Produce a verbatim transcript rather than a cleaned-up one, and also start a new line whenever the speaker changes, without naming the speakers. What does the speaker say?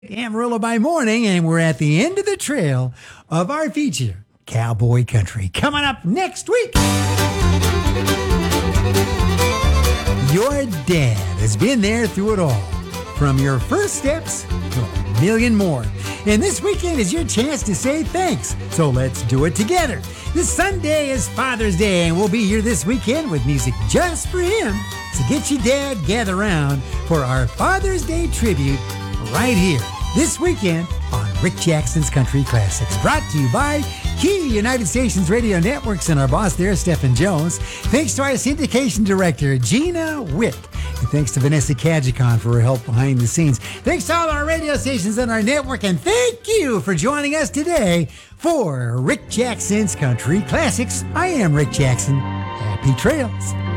Amarillo by morning, and we're at the end of the trail of our feature, Cowboy Country. Coming up next week, your dad has been there through it all, from your first steps to a million more. And this weekend is your chance to say thanks, so let's do it together. This Sunday is Father's Day, and we'll be here this weekend with music just for him. So get your dad, gather around for our Father's Day tribute right here this weekend on Rick Jackson's Country Classics. Brought to you by Key United Stations Radio Networks and our boss there, Stephen Jones. Thanks to our syndication director, Gina Witt. And thanks to Vanessa Kajikon for her help behind the scenes. Thanks to all our radio stations on our network. And thank you for joining us today for Rick Jackson's Country Classics. I am Rick Jackson. Happy trails.